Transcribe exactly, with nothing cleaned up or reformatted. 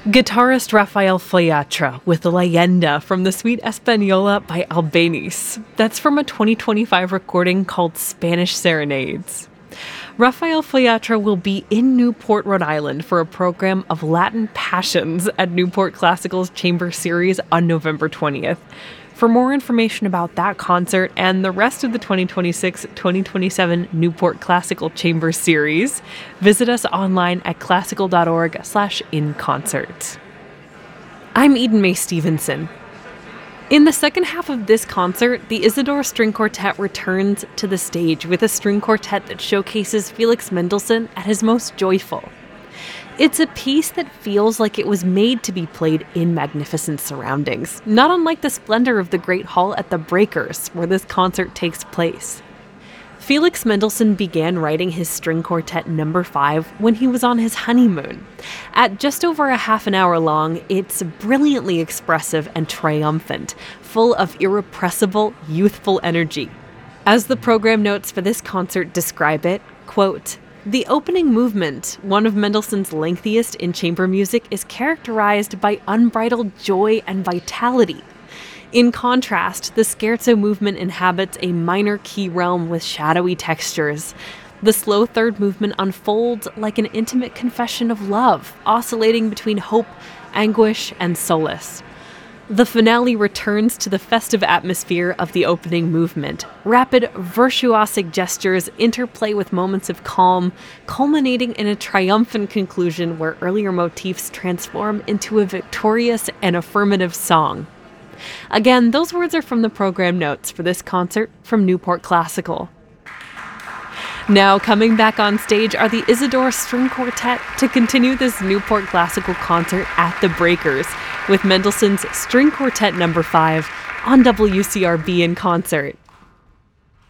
Guitarist Rafael Fallatra with Leyenda from the Suite Española by Albéniz. That's from a twenty twenty-five recording called Spanish Serenades. Rafael Fallatra will be in Newport, Rhode Island for a program of Latin Passions at Newport Classical's Chamber Series on November twentieth. For more information about that concert and the rest of the twenty twenty-six twenty twenty-seven Newport Classical Chamber Series, visit us online at classical.org slash in concert. I'm Eden Mae Stevenson. In the second half of this concert, the Isidore String Quartet returns to the stage with a string quartet that showcases Felix Mendelssohn at his most joyful. It's a piece that feels like it was made to be played in magnificent surroundings, not unlike the splendor of the Great Hall at the Breakers, where this concert takes place. Felix Mendelssohn began writing his string quartet number five when he was on his honeymoon. At just over a half an hour long, it's brilliantly expressive and triumphant, full of irrepressible, youthful energy. As the program notes for this concert describe it, quote, "The opening movement, one of Mendelssohn's lengthiest in chamber music, is characterized by unbridled joy and vitality. In contrast, the scherzo movement inhabits a minor key realm with shadowy textures. The slow third movement unfolds like an intimate confession of love, oscillating between hope, anguish, and solace. The finale returns to the festive atmosphere of the opening movement. Rapid, virtuosic gestures interplay with moments of calm, culminating in a triumphant conclusion where earlier motifs transform into a victorious and affirmative song." Again, those words are from the program notes for this concert from Newport Classical. Now coming back on stage are the Isidore String Quartet to continue this Newport Classical concert at the Breakers with Mendelssohn's String Quartet number five on W C R B in concert.